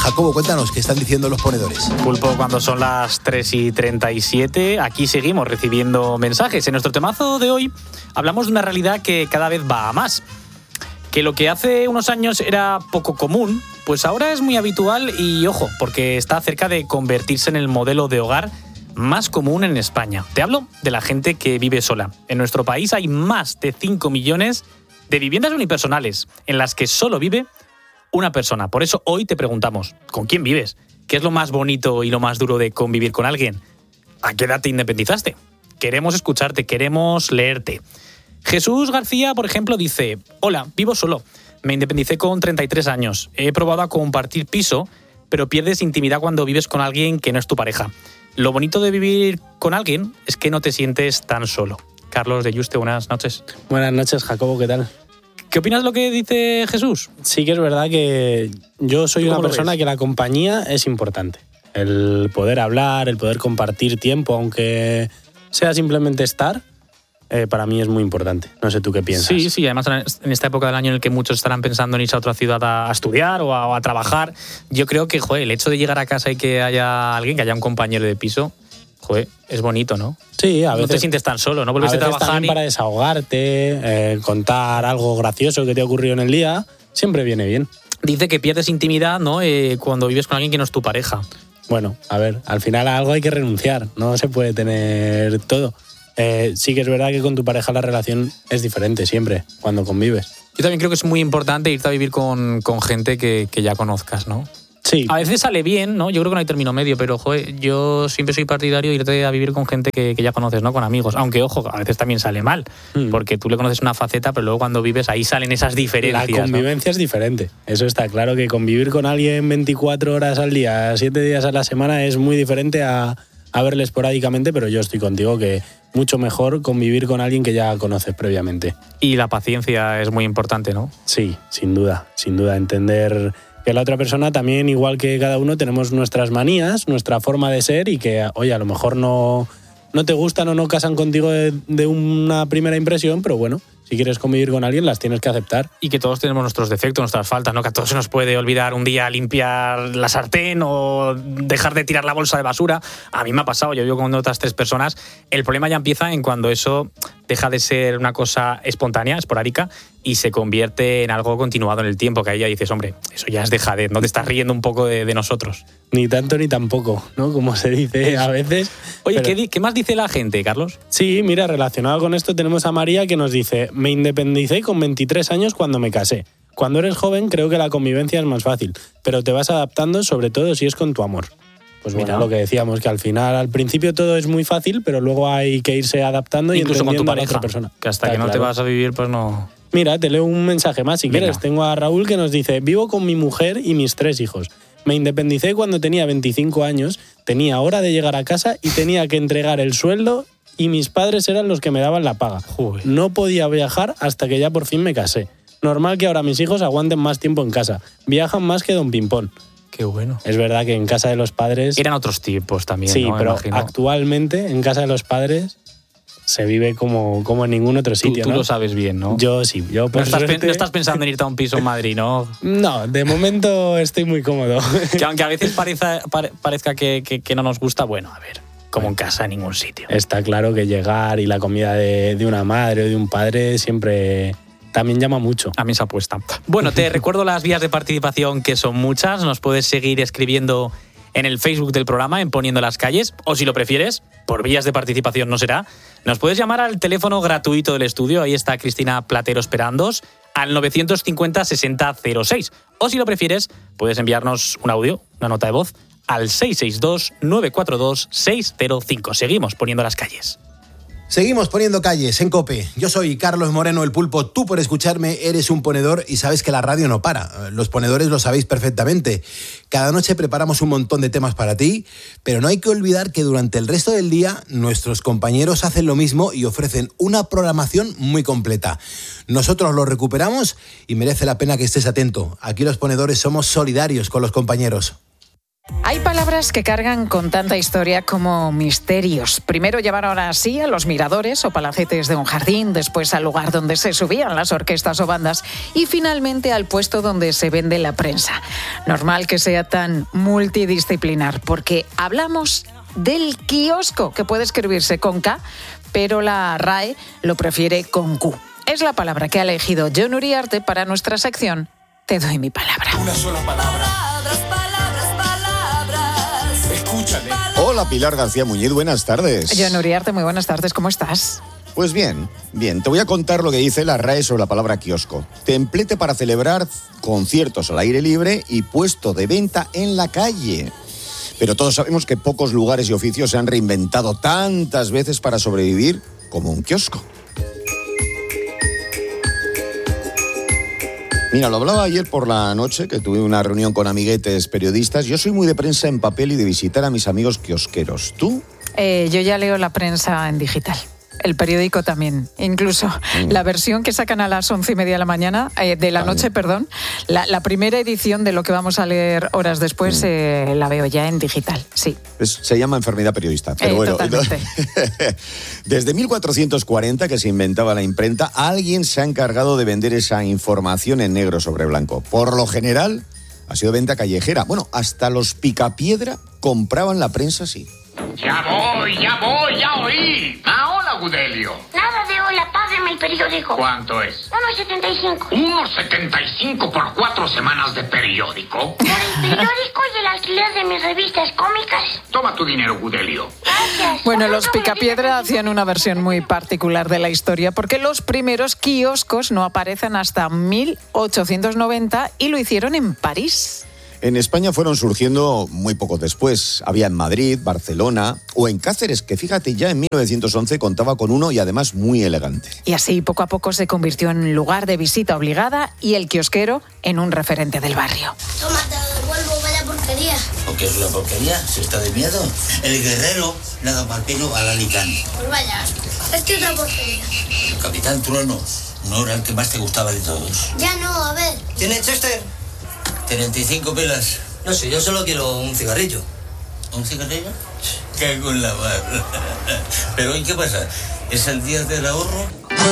Jacobo, cuéntanos qué están diciendo los ponedores. Pulpo, cuando son las 3:37, aquí seguimos recibiendo mensajes. En nuestro temazo de hoy hablamos de una realidad que cada vez va a más. Que lo que hace unos años era poco común, pues ahora es muy habitual y, ojo, porque está cerca de convertirse en el modelo de hogar más común en España. Te hablo de la gente que vive sola. En nuestro país hay más de 5 millones de viviendas unipersonales en las que solo vive una persona. Por eso hoy te preguntamos, ¿con quién vives? ¿Qué es lo más bonito y lo más duro de convivir con alguien? ¿A qué edad te independizaste? Queremos escucharte, queremos leerte. Jesús García, por ejemplo, dice: hola, vivo solo. Me independicé con 33 años. He probado a compartir piso, pero pierdes intimidad cuando vives con alguien que no es tu pareja. Lo bonito de vivir con alguien es que no te sientes tan solo. Carlos de Yuste, buenas noches. Buenas noches, Jacobo, ¿qué tal? ¿Qué opinas de lo que dice Jesús? Sí que es verdad que yo soy una persona que la compañía es importante. El poder hablar, el poder compartir tiempo, aunque sea simplemente estar, para mí es muy importante. No sé tú qué piensas. Sí, además en esta época del año en el que muchos estarán pensando en irse a otra ciudad a estudiar o a trabajar, yo creo que, el hecho de llegar a casa y que haya alguien, que haya un compañero de piso, es bonito, ¿no? Sí, a veces. No te sientes tan solo, ¿no? Vuelves a trabajar también para desahogarte, contar algo gracioso que te ha ocurrido en el día, siempre viene bien. Dice que pierdes intimidad, ¿no? Cuando vives con alguien que no es tu pareja. Bueno, a ver, al final a algo hay que renunciar, no se puede tener todo. Sí que es verdad que con tu pareja la relación es diferente siempre, cuando convives. Yo también creo que es muy importante irte a vivir con gente que ya conozcas, ¿no? Sí. A veces sale bien, ¿no? Yo creo que no hay término medio, pero, yo siempre soy partidario de irte a vivir con gente que ya conoces, ¿no? Con amigos. Aunque, ojo, a veces también sale mal, porque tú le conoces una faceta, pero luego cuando vives ahí salen esas diferencias. La convivencia, ¿no? Es diferente. Eso está claro, que convivir con alguien 24 horas al día, 7 días a la semana es muy diferente a verle esporádicamente, pero yo estoy contigo que mucho mejor convivir con alguien que ya conoces previamente. Y la paciencia es muy importante, ¿no? Sí, sin duda, entender que la otra persona también, igual que cada uno, tenemos nuestras manías, nuestra forma de ser y que, oye, a lo mejor no te gustan o no casan contigo de una primera impresión, pero bueno, si quieres convivir con alguien las tienes que aceptar. Y que todos tenemos nuestros defectos, nuestras faltas, ¿no? Que a todos se nos puede olvidar un día limpiar la sartén o dejar de tirar la bolsa de basura. A mí me ha pasado, yo vivo con otras 3 personas. El problema ya empieza en cuando eso deja de ser una cosa espontánea, esporádica, y se convierte en algo continuado en el tiempo, que ahí ya dices, hombre, eso ya es dejadez, no te estás riendo un poco de nosotros. Ni tanto ni tampoco, ¿no? Como se dice a veces. Oye, pero ¿qué más dice la gente, Carlos? Sí, mira, relacionado con esto tenemos a María que nos dice: me independicé con 23 años cuando me casé. Cuando eres joven creo que la convivencia es más fácil, pero te vas adaptando, sobre todo si es con tu amor. Pues bueno, mira, lo que decíamos, que al final, al principio todo es muy fácil, pero luego hay que irse adaptando y incluso con tu pareja, a la otra persona. Que hasta que no te vas a vivir, pues no. Mira, te leo un mensaje más si quieres. Tengo a Raúl que nos dice: vivo con mi mujer y mis 3 hijos. Me independicé cuando tenía 25 años, tenía hora de llegar a casa y tenía que entregar el sueldo y mis padres eran los que me daban la paga. Joder. No podía viajar hasta que ya por fin me casé. Normal que ahora mis hijos aguanten más tiempo en casa. Viajan más que Don Pimpón. Qué bueno. Es verdad que en casa de los padres... Eran otros tiempos también, sí, ¿no? Pero imagino. Actualmente en casa de los padres se vive como en ningún otro sitio, Tú ¿no? lo sabes bien, ¿no? Yo sí. Yo no estás pensando en irte a un piso en Madrid, ¿no? No, de momento estoy muy cómodo. Que aunque a veces parezca que no nos gusta, bueno, a ver, como en casa en ningún sitio. Está claro que llegar y la comida de una madre o de un padre siempre también llama mucho. A mí se apuesta. Bueno, te recuerdo las vías de participación, que son muchas. Nos puedes seguir escribiendo en el Facebook del programa, en Poniendo las Calles, o si lo prefieres, por vías de participación no será, nos puedes llamar al teléfono gratuito del estudio, ahí está Cristina Platero esperándoos, al 950-6006. O si lo prefieres, puedes enviarnos un audio, una nota de voz, al 662-942-605. Seguimos Poniendo las Calles. Seguimos poniendo calles en COPE. Yo soy Carlos Moreno, el Pulpo. Tú, por escucharme, eres un ponedor y sabes que la radio no para. Los ponedores lo sabéis perfectamente. Cada noche preparamos un montón de temas para ti, pero no hay que olvidar que durante el resto del día nuestros compañeros hacen lo mismo y ofrecen una programación muy completa. Nosotros lo recuperamos y merece la pena que estés atento. Aquí los ponedores somos solidarios con los compañeros. Hay palabras que cargan con tanta historia como misterios. Primero llevaron así a los miradores o palacetes de un jardín, después al lugar donde se subían las orquestas o bandas y finalmente al puesto donde se vende la prensa. Normal que sea tan multidisciplinar porque hablamos del kiosco, que puede escribirse con K, pero la RAE lo prefiere con Q. Es la palabra que ha elegido Jon Uriarte para nuestra sección Te doy mi palabra. Una sola palabra. Escúchame. Hola, Pilar García Muñiz, buenas tardes. Jon Uriarte, muy buenas tardes, ¿cómo estás? Pues bien, te voy a contar lo que dice la RAE sobre la palabra kiosco. Templete para celebrar conciertos al aire libre y puesto de venta en la calle. Pero todos sabemos que pocos lugares y oficios se han reinventado tantas veces para sobrevivir como un kiosco. Mira, lo hablaba ayer por la noche, que tuve una reunión con amiguetes periodistas. Yo soy muy de prensa en papel y de visitar a mis amigos kiosqueros. ¿Tú? Yo ya leo la prensa en digital. El periódico también, incluso la versión que sacan a las 11:30 de la mañana, de la noche, perdón, la primera edición de lo que vamos a leer horas después la veo ya en digital, sí. Se llama enfermedad periodista, pero bueno. Totalmente. Desde 1440 que se inventaba la imprenta, alguien se ha encargado de vender esa información en negro sobre blanco. Por lo general, ha sido venta callejera. Bueno, hasta los Picapiedra compraban la prensa así. Ya voy, ya oí. Ah, hola, Gudelio. Nada de hola, págame el periódico. ¿Cuánto es? 1,75. 1,75 por 4 semanas de periódico. Por el periódico y el alquiler de mis revistas cómicas. Toma tu dinero, Gudelio. Gracias. Bueno, los Picapiedra hacían una versión muy particular de la historia porque los primeros kioscos no aparecen hasta 1890 y lo hicieron en París. En España fueron surgiendo muy poco después. Había en Madrid, Barcelona o en Cáceres, que fíjate, ya en 1911 contaba con uno y además muy elegante. Y así poco a poco se convirtió en lugar de visita obligada y el kiosquero en un referente del barrio. Toma, te lo devuelvo, vaya porquería. ¿O qué es una porquería? ¿Se está de miedo? El guerrero le ha dado mal pelo al alicante. Pues vaya, es que otra porquería. El Capitán Trueno no era el que más te gustaba de todos. Ya no, a ver. ¿Tiene Chester? 35 pelas. No sé, yo solo quiero un cigarrillo. ¿Un cigarrillo? Cago en la mar. Pero ¿y qué pasa? ¿Es el día del ahorro?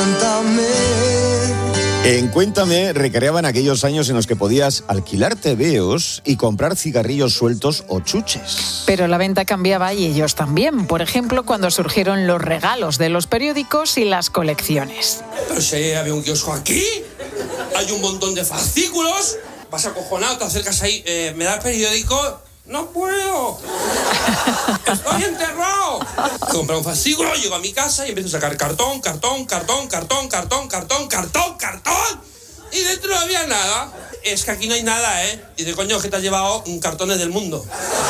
En Cuéntame recreaban aquellos años en los que podías alquilar tebeos y comprar cigarrillos sueltos o chuches. Pero la venta cambiaba y ellos también. Por ejemplo, cuando surgieron los regalos de los periódicos y las colecciones. Pero si había un kiosco aquí, hay un montón de fascículos. Vas acojonado, te acercas ahí, ¿me da el periódico? ¡No puedo! ¡Estoy enterrado! Compré un fascículo, llego a mi casa y empiezo a sacar cartón. Y dentro no había nada. Es que aquí no hay nada, ¿eh? Y de coño, que te has llevado cartones del mundo.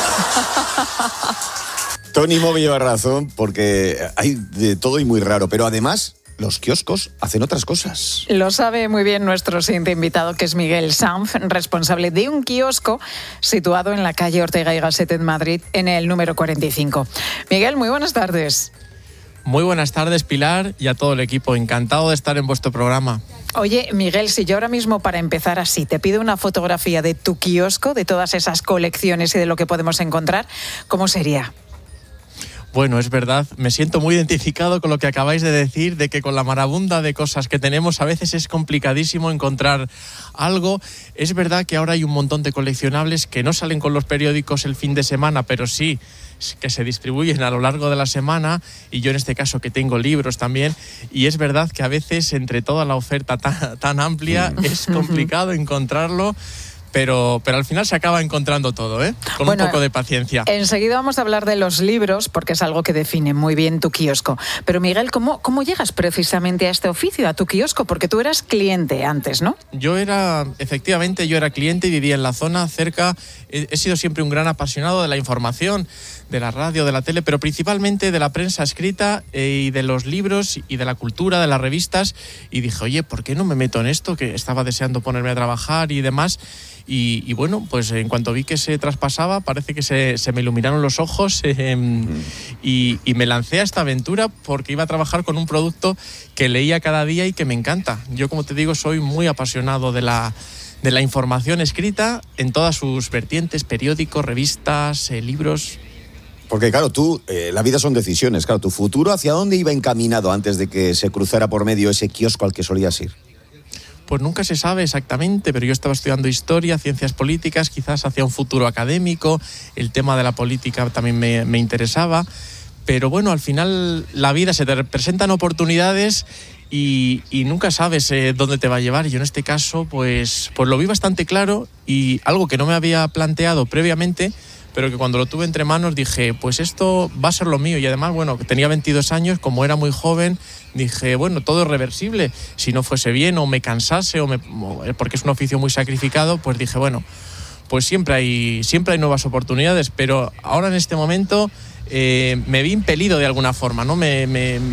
Tony Movi lleva razón porque hay de todo y muy raro, pero además los kioscos hacen otras cosas. Lo sabe muy bien nuestro siguiente invitado, que es Miguel Sanz, responsable de un kiosco situado en la calle Ortega y Gasset en Madrid, en el número 45. Miguel, muy buenas tardes. Muy buenas tardes, Pilar, y a todo el equipo. Encantado de estar en vuestro programa. Oye, Miguel, si yo ahora mismo, para empezar así, te pido una fotografía de tu kiosco, de todas esas colecciones y de lo que podemos encontrar, ¿cómo sería? Bueno, es verdad, me siento muy identificado con lo que acabáis de decir, de que con la marabunda de cosas que tenemos a veces es complicadísimo encontrar algo. Es verdad que ahora hay un montón de coleccionables que no salen con los periódicos el fin de semana, pero sí que se distribuyen a lo largo de la semana, y yo en este caso que tengo libros también, y es verdad que a veces entre toda la oferta tan amplia es complicado encontrarlo. Pero al final se acaba encontrando todo, ¿eh? Con un poco de paciencia. Enseguida vamos a hablar de los libros, porque es algo que define muy bien tu kiosco. Pero Miguel, ¿cómo llegas precisamente a este oficio, a tu kiosco? Porque tú eras cliente antes, ¿no? Efectivamente, yo era cliente y vivía en la zona cerca. He sido siempre un gran apasionado de la información, de la radio, de la tele, pero principalmente de la prensa escrita y de los libros y de la cultura, de las revistas. Y dije, oye, ¿por qué no me meto en esto? Que estaba deseando ponerme a trabajar y demás. Y bueno, pues en cuanto vi que se traspasaba, parece que se me iluminaron los ojos y me lancé a esta aventura porque iba a trabajar con un producto que leía cada día y que me encanta. Yo, como te digo, soy muy apasionado de la de la información escrita en todas sus vertientes, periódicos, revistas, libros. Porque claro, la vida son decisiones. Claro, tu futuro, ¿hacia dónde iba encaminado antes de que se cruzara por medio ese kiosco al que solías ir? Pues nunca se sabe exactamente, pero yo estaba estudiando historia, ciencias políticas, quizás hacia un futuro académico, el tema de la política también me interesaba, pero bueno, al final la vida se te presentan oportunidades y nunca sabes dónde te va a llevar. Y yo en este caso pues lo vi bastante claro, y algo que no me había planteado previamente, pero que cuando lo tuve entre manos dije, pues esto va a ser lo mío. Y además, bueno, tenía 22 años, como era muy joven, dije, bueno, todo es reversible. Si no fuese bien o me cansase, porque es un oficio muy sacrificado, pues dije, bueno, pues siempre hay nuevas oportunidades. Pero ahora en este momento me vi impelido de alguna forma, ¿no? Me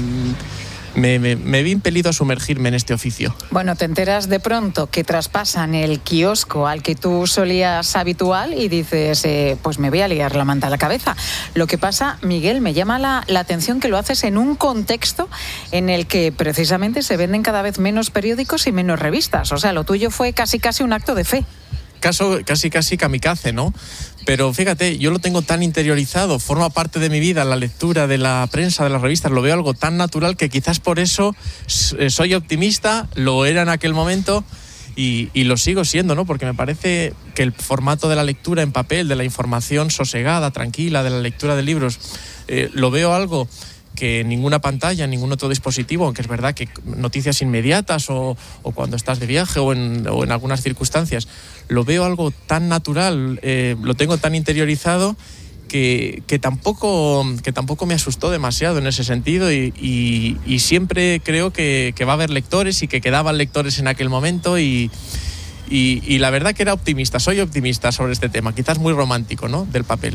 vi impelido a sumergirme en este oficio. Bueno, te enteras de pronto que traspasan el kiosco al que tú solías habitual y dices, pues me voy a liar la manta a la cabeza. Lo que pasa, Miguel, me llama la atención que lo haces en un contexto en el que precisamente se venden cada vez menos periódicos y menos revistas. O sea, lo tuyo fue casi un acto de fe. Casi kamikaze, ¿no? Pero fíjate, yo lo tengo tan interiorizado, forma parte de mi vida, la lectura de la prensa, de las revistas, lo veo algo tan natural que quizás por eso soy optimista, lo era en aquel momento y lo sigo siendo, ¿no? Porque me parece que el formato de la lectura en papel, de la información sosegada, tranquila, de la lectura de libros, lo veo algo que ninguna pantalla, ningún otro dispositivo, aunque es verdad que noticias inmediatas o cuando estás de viaje o en algunas circunstancias, lo veo algo tan natural, lo tengo tan interiorizado que tampoco me asustó demasiado en ese sentido y siempre creo que va a haber lectores y que quedaban lectores en aquel momento y la verdad que soy optimista sobre este tema, quizás muy romántico, ¿no?, del papel.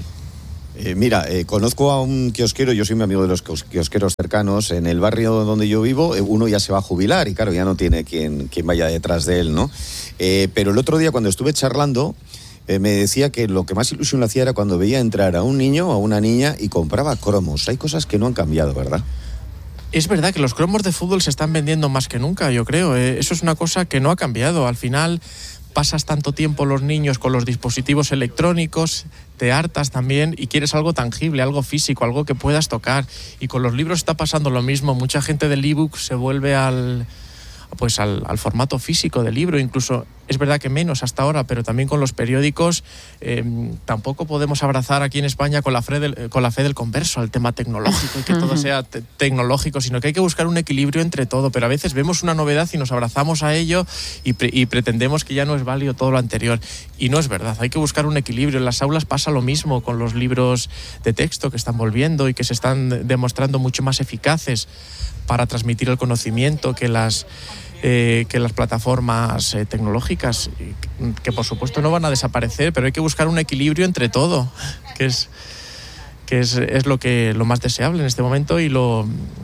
Conozco a un kiosquero, yo soy mi amigo de los kiosqueros cercanos, en el barrio donde yo vivo, uno ya se va a jubilar y claro, ya no tiene quien vaya detrás de él, ¿no? Pero el otro día cuando estuve charlando, me decía que lo que más ilusión le hacía era cuando veía entrar a un niño o a una niña y compraba cromos. Hay cosas que no han cambiado, ¿verdad? Es verdad que los cromos de fútbol se están vendiendo más que nunca, yo creo. Eso es una cosa que no ha cambiado. Al final pasas tanto tiempo los niños con los dispositivos electrónicos, te hartas también y quieres algo tangible, algo físico, algo que puedas tocar. Y con los libros está pasando lo mismo. Mucha gente del ebook se vuelve al formato físico del libro, incluso es verdad que menos hasta ahora, pero también con los periódicos tampoco podemos abrazar aquí en España con la fe del converso al tema tecnológico y que todo sea tecnológico, sino que hay que buscar un equilibrio entre todo, pero a veces vemos una novedad y nos abrazamos a ello y pretendemos que ya no es válido todo lo anterior, y no es verdad, hay que buscar un equilibrio. En las aulas pasa lo mismo con los libros de texto que están volviendo y que se están demostrando mucho más eficaces para transmitir el conocimiento que las plataformas tecnológicas, que por supuesto no van a desaparecer, pero hay que buscar un equilibrio entre todo, que es lo más deseable en este momento y lo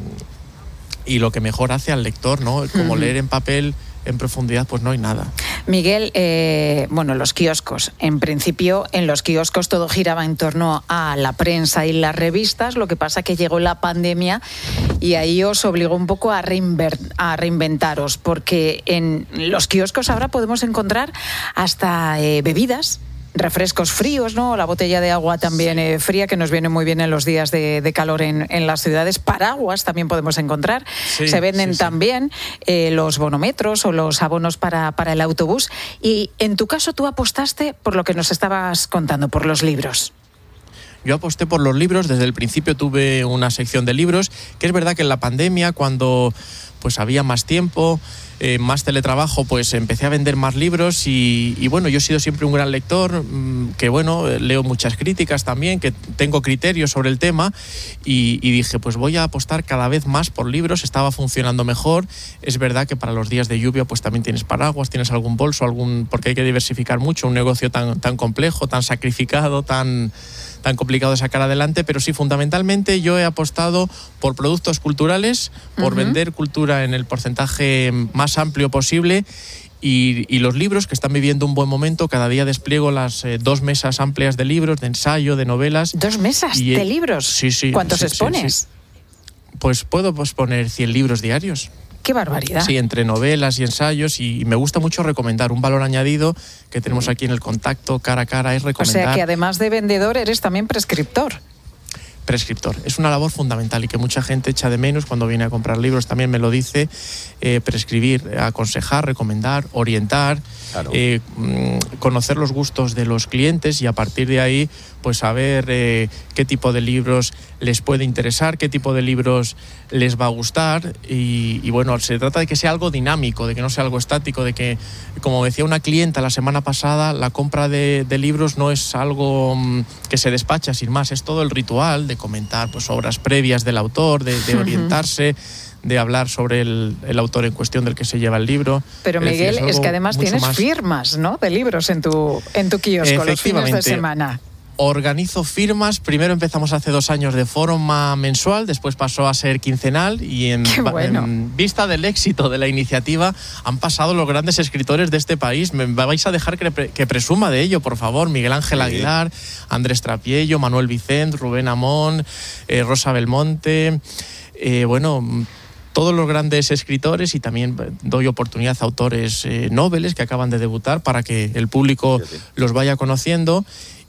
que mejor hace al lector, ¿no? Como leer en papel en profundidad, pues no hay nada. Miguel, los kioscos. En principio, en los kioscos todo giraba en torno a la prensa y las revistas. Lo que pasa que llegó la pandemia y ahí os obligó un poco a reinventaros, porque en los kioscos ahora podemos encontrar hasta bebidas, refrescos fríos, ¿no? La botella de agua también fría, que nos viene muy bien en los días de calor en las ciudades. Paraguas también podemos encontrar. Sí, se venden también los bonometros o los abonos para el autobús. Y en tu caso tú apostaste por lo que nos estabas contando, por los libros. Yo aposté por los libros, desde el principio tuve una sección de libros, que es verdad que en la pandemia, cuando pues había más tiempo, más teletrabajo, pues empecé a vender más libros y bueno, yo he sido siempre un gran lector, que bueno, leo muchas críticas también, que tengo criterios sobre el tema y dije, pues voy a apostar cada vez más por libros. Estaba funcionando mejor. Es verdad que para los días de lluvia pues también tienes paraguas, tienes algún bolso, porque hay que diversificar mucho, un negocio tan complejo, tan sacrificado, tan complicado de sacar adelante, pero sí, fundamentalmente yo he apostado por productos culturales, por vender cultura en el porcentaje más amplio posible y los libros, que están viviendo un buen momento. Cada día despliego las 2 mesas amplias de libros, de ensayo, de novelas. 2 mesas de libros. Sí. ¿Cuántos expones? Sí. Pues puedo exponer 100 libros diarios. ¡Qué barbaridad! Sí, entre novelas y ensayos, y me gusta mucho recomendar. Un valor añadido que tenemos aquí en el contacto cara a cara es recomendar. O sea que además de vendedor eres también prescriptor. Prescriptor. Es una labor fundamental y que mucha gente echa de menos cuando viene a comprar libros. También me lo dice. Prescribir, aconsejar, recomendar, orientar, claro. Conocer los gustos de los clientes y a partir de ahí pues saber qué tipo de libros les puede interesar, qué tipo de libros les va a gustar y bueno, se trata de que sea algo dinámico, de que no sea algo estático, de que, como decía una clienta la semana pasada, la compra de libros no es algo que se despacha sin más, es todo el ritual de comentar pues obras previas del autor, de orientarse, de hablar sobre el autor en cuestión del que se lleva el libro. Pero Miguel, es que además tienes firmas, ¿no?, de libros en tu kiosco los fines de semana. Organizo firmas. Primero empezamos hace 2 años de forma mensual, después pasó a ser quincenal y en vista del éxito de la iniciativa han pasado los grandes escritores de este país. Me vais a dejar que presuma de ello, por favor. Miguel Ángel Aguilar, Andrés Trapiello, Manuel Vicent, Rubén Amón, Rosa Belmonte, todos los grandes escritores, y también doy oportunidad a autores noveles que acaban de debutar para que el público los vaya conociendo.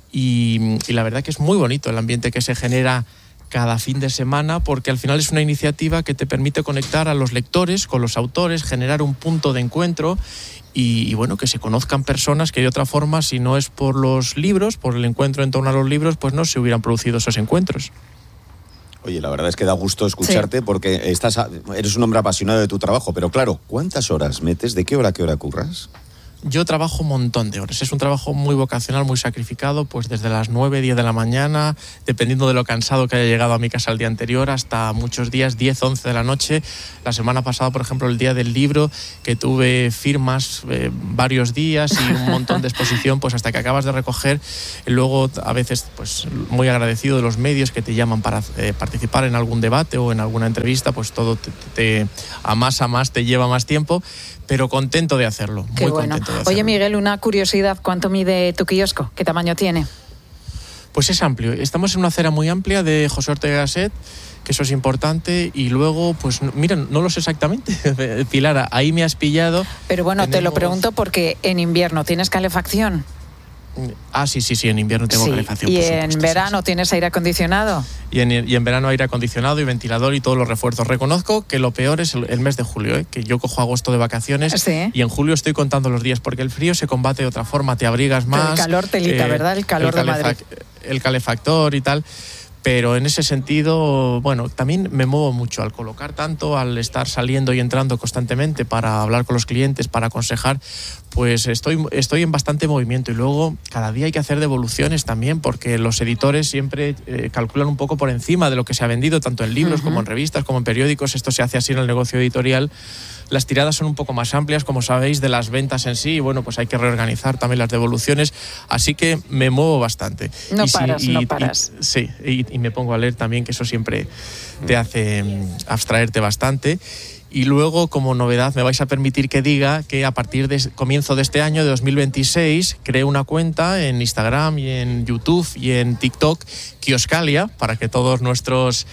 Y la verdad que es muy bonito el ambiente que se genera cada fin de semana, porque al final es una iniciativa que te permite conectar a los lectores con los autores, generar un punto de encuentro y bueno, que se conozcan personas que de otra forma, si no es por los libros, por el encuentro en torno a los libros, pues no se hubieran producido esos encuentros. Oye, la verdad es que da gusto escucharte porque eres un hombre apasionado de tu trabajo, pero claro, ¿cuántas horas metes? ¿De qué hora a qué hora curras? Yo trabajo un montón de horas. Es un trabajo muy vocacional, muy sacrificado, pues desde las 9, 10 de la mañana, dependiendo de lo cansado que haya llegado a mi casa el día anterior, hasta muchos días, 10, 11 de la noche. La semana pasada, por ejemplo, el día del libro, que tuve firmas varios días y un montón de exposición, pues hasta que acabas de recoger. Luego, a veces, pues muy agradecido de los medios que te llaman para participar en algún debate o en alguna entrevista, pues todo a más te lleva más tiempo. Pero contento de hacerlo, muy contento de hacerlo. Oye, Miguel, una curiosidad, ¿cuánto mide tu kiosco? ¿Qué tamaño tiene? Pues es amplio. Estamos en una acera muy amplia de José Ortega y Gasset, que eso es importante, y luego, pues mira, no lo sé exactamente, Pilar, ahí me has pillado. Pero bueno, te lo pregunto porque en invierno ¿tienes calefacción? Ah, sí, en invierno tengo calefacción. ¿Y en verano tienes aire acondicionado? Y en verano aire acondicionado y ventilador y todos los refuerzos. Reconozco que lo peor es el mes de julio, que yo cojo agosto de vacaciones y en julio estoy contando los días, porque el frío se combate de otra forma, te abrigas más. Pero el calor telita, ¿verdad? El calor de Madrid. El calefactor y tal. Pero en ese sentido, bueno, también me muevo mucho al colocar tanto, al estar saliendo y entrando constantemente para hablar con los clientes, para aconsejar, pues estoy en bastante movimiento. Y luego cada día hay que hacer devoluciones también, porque los editores siempre calculan un poco por encima de lo que se ha vendido, tanto en libros como en revistas, como en periódicos. Esto se hace así en el negocio editorial. Las tiradas son un poco más amplias, como sabéis, de las ventas en sí, y bueno, pues hay que reorganizar también las devoluciones, así que me muevo bastante. No paras. Sí, y me pongo a leer también, que eso siempre te hace abstraerte bastante. Y luego, como novedad, me vais a permitir que diga que a partir de comienzo de este año, de 2026, creé una cuenta en Instagram y en YouTube y en TikTok, Kioscalia, para que todos nuestros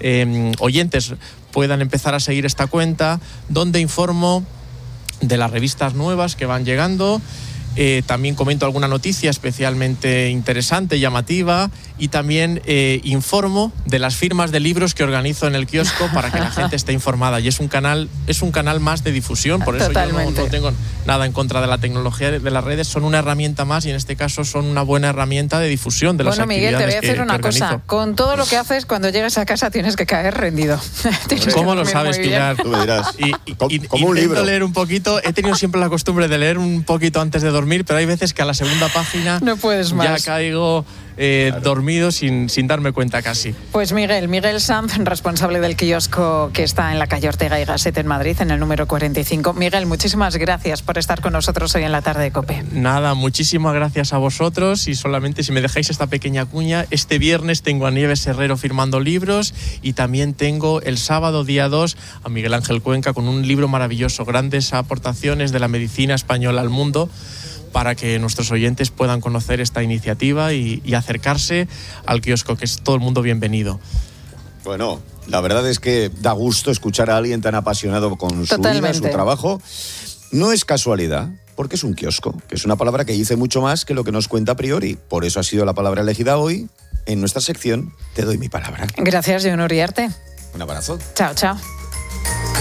oyentes puedan empezar a seguir esta cuenta, donde informo de las revistas nuevas que van llegando. También comento alguna noticia especialmente interesante, llamativa, y también informo de las firmas de libros que organizo en el kiosco para que la gente esté informada. Y es un canal más de difusión, por eso yo no tengo nada en contra de la tecnología de las redes, son una herramienta más y en este caso son una buena herramienta de difusión de las actividades. Bueno, Miguel, te voy a decir una cosa. Con todo lo que haces, cuando llegues a casa tienes que caer rendido. ¿Cómo lo sabes, Pilar? Tú me dirás. Como un libro. Leer un poquito. He tenido siempre la costumbre de leer un poquito antes de dormir, pero hay veces que a la segunda página no puedes más. Ya caigo dormido sin darme cuenta casi. Pues Miguel Sanz, responsable del kiosco que está en la calle Ortega y Gasset en Madrid, en el número 45. Miguel, muchísimas gracias por estar con nosotros hoy en la tarde de COPE. Nada, muchísimas gracias a vosotros, y solamente si me dejáis esta pequeña cuña, este viernes tengo a Nieves Herrero firmando libros, y también tengo el sábado día 2 a Miguel Ángel Cuenca con un libro maravilloso, Grandes aportaciones de la medicina española al mundo, para que nuestros oyentes puedan conocer esta iniciativa y acercarse al kiosco, que es todo el mundo bienvenido. Bueno, la verdad es que da gusto escuchar a alguien tan apasionado con su vida, su trabajo. No es casualidad, porque es un kiosco, que es una palabra que dice mucho más que lo que nos cuenta a priori. Por eso ha sido la palabra elegida hoy en nuestra sección Te doy mi palabra. Gracias, Jon Uriarte. Un abrazo. Chao, chao.